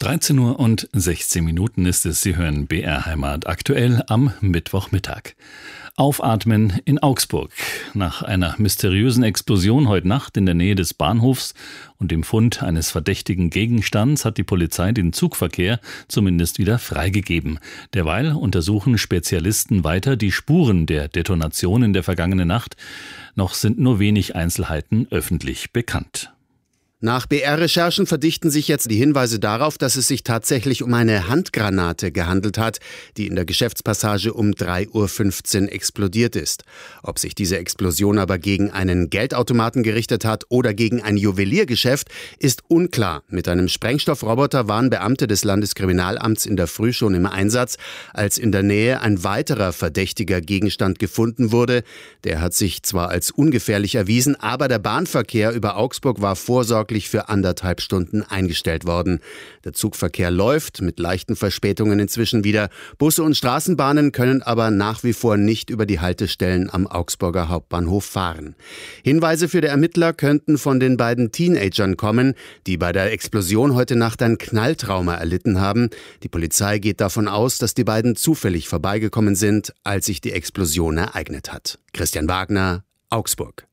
13 Uhr und 16 Minuten ist es. Sie hören BR Heimat aktuell am Mittwochmittag. Aufatmen in Augsburg. Nach einer mysteriösen Explosion heute Nacht in der Nähe des Bahnhofs und dem Fund eines verdächtigen Gegenstands hat die Polizei den Zugverkehr zumindest wieder freigegeben. Derweil untersuchen Spezialisten weiter die Spuren der Detonation in der vergangenen Nacht. Noch sind nur wenig Einzelheiten öffentlich bekannt. Nach BR-Recherchen verdichten sich jetzt die Hinweise darauf, dass es sich tatsächlich um eine Handgranate gehandelt hat, die in der Geschäftspassage um 3:15 Uhr explodiert ist. Ob sich diese Explosion aber gegen einen Geldautomaten gerichtet hat oder gegen ein Juweliergeschäft, ist unklar. Mit einem Sprengstoffroboter waren Beamte des Landeskriminalamts in der Früh schon im Einsatz, als in der Nähe ein weiterer verdächtiger Gegenstand gefunden wurde. Der hat sich zwar als ungefährlich erwiesen, aber der Bahnverkehr über Augsburg war vorsorglich für 1,5 Stunden eingestellt worden. Der Zugverkehr läuft mit leichten Verspätungen inzwischen wieder. Busse und Straßenbahnen können aber nach wie vor nicht über die Haltestellen am Augsburger Hauptbahnhof fahren. Hinweise für die Ermittler könnten von den beiden Teenagern kommen, die bei der Explosion heute Nacht ein Knalltrauma erlitten haben. Die Polizei geht davon aus, dass die beiden zufällig vorbeigekommen sind, als sich die Explosion ereignet hat. Christian Wagner, Augsburg.